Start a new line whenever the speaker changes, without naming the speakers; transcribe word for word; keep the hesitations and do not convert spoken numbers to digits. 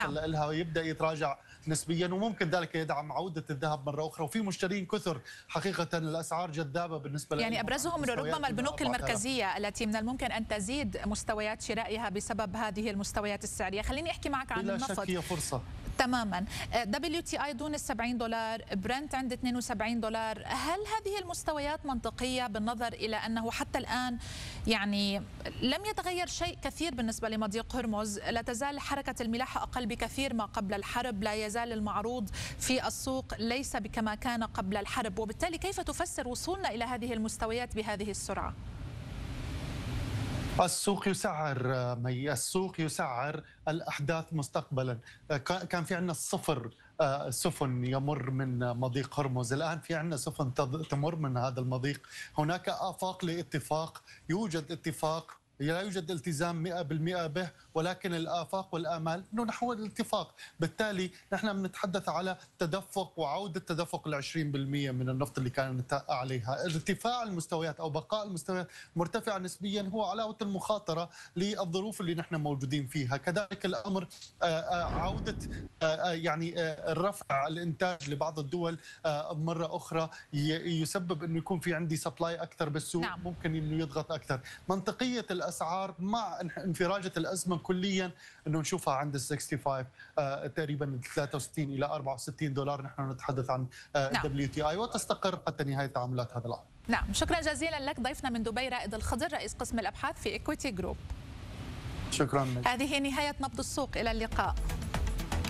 نعم. لها يبدا يتراجع نسبيا، وممكن ذلك يدعم عوده الذهب مره اخرى. وفي مشترين كثر حقيقه، الاسعار جذابه بالنسبه
يعني ابرزهم ربما البنوك المركزيه التي من الممكن ان تزيد مستويات شرائها بسبب هذه المستويات السعريه. خليني احكي معك عن النفط.
بلا شك هي فرصه
تماما. دبليو تي اي دون السبعين دولار، برنت عند اثنين وسبعين دولار. هل هذه المستويات منطقيه بالنظر الى انه حتى الان يعني لم يتغير شيء كثير بالنسبه لمضيق هرمز؟ لا تزال حركه الملاحه اقل بكثير ما قبل الحرب، لا يزال المعروض في السوق ليس كما كان قبل الحرب، وبالتالي كيف تفسر وصولنا الى هذه المستويات بهذه السرعه؟
السوق يسعر مي السوق يسعر الأحداث مستقبلا. كان في عندنا صفر سفن يمر من مضيق هرمز، الآن في عندنا سفن تمر من هذا المضيق. هناك آفاق لاتفاق، يوجد اتفاق، لا يوجد التزام مئة بالمئة به، ولكن الآفاق والآمال أنه نحو الاتفاق. بالتالي نحن بنتحدث على تدفق وعودة تدفق ال عشرين بالمئة من النفط اللي كانت عليها. ارتفاع المستويات أو بقاء المستويات مرتفعة نسبيا هو علاوة المخاطرة للظروف اللي نحن موجودين فيها. كذلك الأمر عودة يعني الرفع الإنتاج لبعض الدول مرة أخرى يسبب أنه يكون في عندي سبلاي أكثر بالسوق. نعم. ممكن أنه يضغط أكثر. منطقية الأسعار مع انفراجة الأزمة كليا أنه نشوفها عند ال خمسة وستين آه تقريبا ثلاثة وستين إلى أربعة وستين دولار. نحن نتحدث عن دبليو تي آي وتستقر حتى نهاية تعاملات هذا العام.
نعم، شكرا جزيلا لك. ضيفنا من دبي رائد الخضر، رئيس قسم الأبحاث في إكويتي جروب.
شكرا.
هذه نهاية نبض السوق، إلى اللقاء.